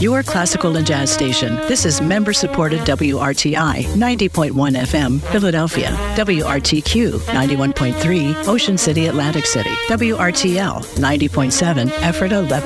your classical and jazz station. This is member-supported WRTI 90.1 FM, Philadelphia. WRTQ 91.3, Ocean City, Atlantic City. WRTL 90.7, Ephrata,